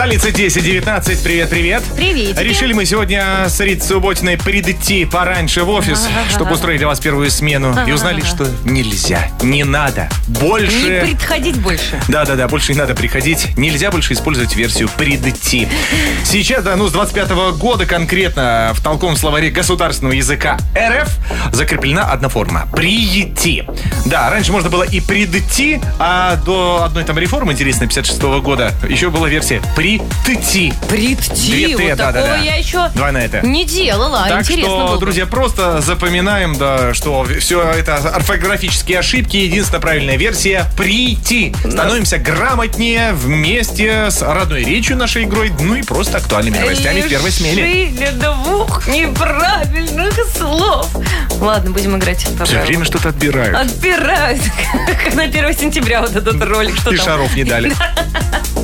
Столица 10-19. Привет. Привет. Решили мы сегодня с Рит Субботиной прийти пораньше в офис, чтобы устроить для вас первую смену. И узнали, что нельзя, не надо. Больше... Не приходить больше. Да, больше не надо приходить. Нельзя больше использовать версию «прийти». Сейчас, с 25-го года конкретно в толковом словаре государственного языка РФ закреплена одна форма – «прийти». Да, раньше можно было и «придти», а до одной там реформы, интересной, 56-го года, еще была версия «притти». Прийти. Две «т», Вот да. такого я еще Двойная «т». не делала. Так Интересно что, было бы. друзья, просто запоминаем, да, что все это орфографические ошибки. Единственная правильная версия – «прийти». Становимся грамотнее вместе с родной речью нашей игрой, ну и просто актуальными новостями в первой смене. Лишили двух неправильных слов. Ладно, будем играть. Все время что-то отбирают. Отбирают. Как на 1 сентября вот этот ролик. Что И там? шаров не дали.